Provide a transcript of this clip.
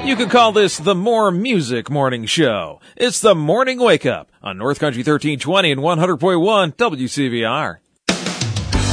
You could call this the More Music Morning Show. It's the Morning Wake Up on North Country 1320 and 100.1 WCVR.